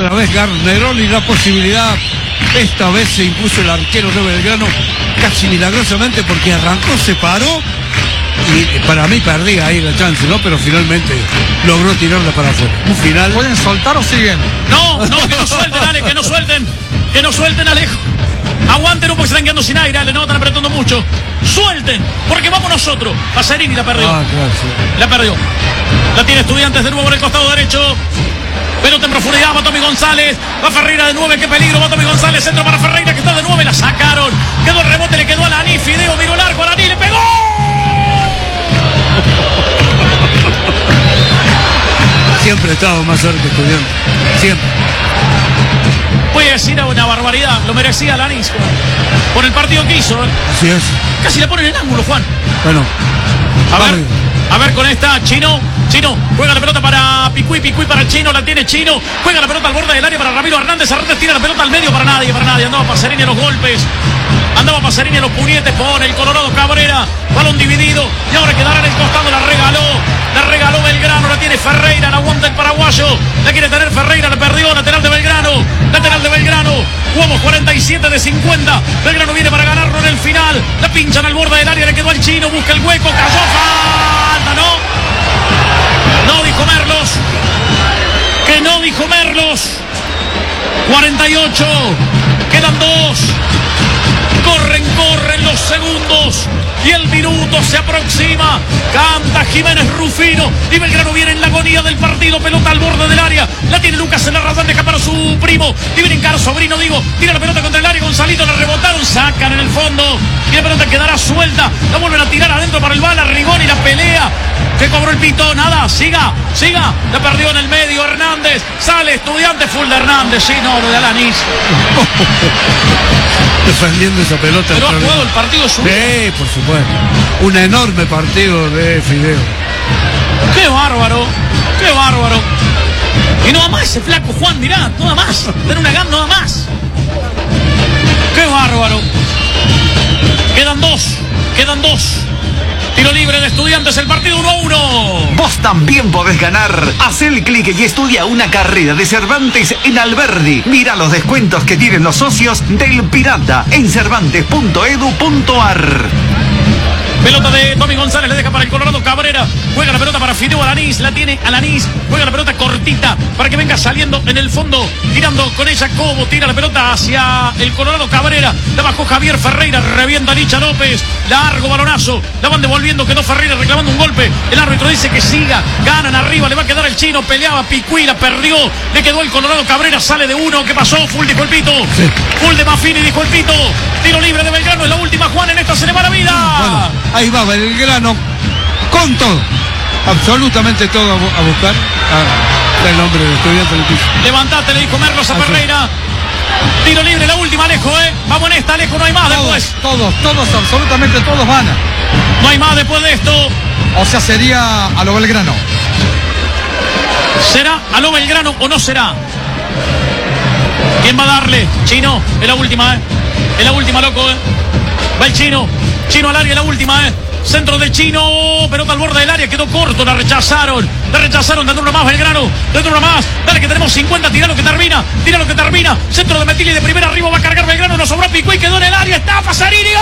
Otra vez Garneroni la posibilidad. Esta vez se impuso el arquero de Belgrano casi milagrosamente porque arrancó, se paró y para mí perdía ahí la chance, ¿no? Pero finalmente logró tirarla para afuera. Un final. ¿Pueden soltar o siguen? No, que no suelten, Ale, que no suelten, Alejo. Aguanten porque se están quedando sin aire, Ale, no están apretando mucho. Suelten, porque vamos nosotros. Pasarini la perdió. Claro, sí. La perdió. La tiene Estudiantes de nuevo por el costado derecho. Pelota en profundidad, va Tommy González. Va Ferreira de 9, qué peligro. Va Tommy González, centro para Ferreira que está de 9. La sacaron. Quedó el rebote, le quedó a Alaní. Fideo miró largo, Alaní le pegó. Siempre he estado más cerca Estudiantes. Siempre. Voy a decir una barbaridad. Lo merecía Alaní por el partido que hizo. Así es. Casi le ponen en ángulo, Juan. Bueno. A ver con esta, Chino, juega la pelota para Picuí para el Chino, la tiene Chino, juega la pelota al borde del área para Ramiro Hernández tira la pelota al medio para nadie, andaba Pasarini a los golpes, andaba Pasarini a los puñetes, pone el Colorado Cabrera, balón dividido, y ahora quedará en el costado, la regaló Belgrano, la tiene Ferreira, la aguanta el paraguayo, la quiere tener Ferreira, la perdió, lateral de Belgrano, jugamos 47 de 50, Belgrano viene para ganarlo en el final, la pinchan al borde del área, le quedó al Chino, busca el hueco, cayó, falta, no dijo Merlos, que no dijo Merlos, 48, quedan 2, corren los segundos y el minuto se aproxima, canta Jiménez Rufino y Belgrano viene en la agonía del partido, pelota al borde del área, la tiene Lucas en la razón, deja para su primo, y viene en cara sobrino, tira la pelota contra el área, Gonzalito, la rebotaron, sacan en el fondo y la pelota quedará suelta, la vuelven a tirar adentro para el bala, Rigoni, la pelea, que cobró el pito, nada, siga, la perdió en el medio, Hernández, sale Estudiante, full de Hernández, sí, no, lo de Alanis. Defendiendo esa pelota. Pero ha jugado el partido suyo. Sí, por supuesto. Un enorme partido de Fideo. Qué bárbaro. Y no más ese flaco Juan, mirá, no más. Tener una gana, no más. Qué bárbaro. Quedan dos. Tiro libre de Estudiantes, el partido 1-1. Vos también podés ganar. Haz el clic y estudia una carrera de Cervantes en Alberdi. Mira los descuentos que tienen los socios del Pirata en cervantes.edu.ar. Pelota de Tommy González, le deja para el Colorado Cabrera, juega la pelota para Fideo Alanis, la tiene Alanis, juega la pelota cortita para que venga saliendo en el fondo, tirando con ella Cobo, tira la pelota hacia el Colorado Cabrera, la bajó Javier Ferreira, revienta Licha López, largo balonazo, la van devolviendo, quedó Ferreira reclamando un golpe, el árbitro dice que siga, ganan arriba, le va a quedar el Chino, peleaba Picuí, la perdió, le quedó el Colorado Cabrera, sale de 1, ¿qué pasó? Full dijo el pito, sí. Full de Maffini dijo el pito, tiro libre de Belgrano, es la última, Juan, en esta se le va la vida. Bueno. Ahí va Belgrano con todo, absolutamente todo a buscar el nombre de Estudiantes del piso. Levantate, le dijo Merlos a Ferreira. Tiro libre, la última, Alejo, Vamos en esta, Alejo, no hay más después. Todos, absolutamente todos van. No hay más después de esto. O sea, sería a lo Belgrano. ¿Será a lo Belgrano o no será? ¿Quién va a darle? Chino, es la última, Es la última, loco, Va el Chino al área, la última, Centro de Chino, pelota al borde del área, quedó corto, la rechazaron, dando una más Belgrano, dando una más, dale que tenemos 50, tira lo que termina, centro de Metilli de primera arriba, va a cargar Belgrano, nos sobró Picuí, quedó en el área, está Pasarini.